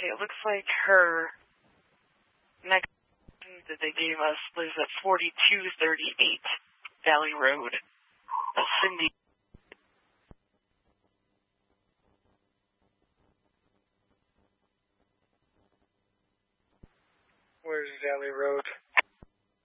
Okay, it looks like her next that they gave us lives at 4238 Valley Road. Cindy. Where's Valley Road?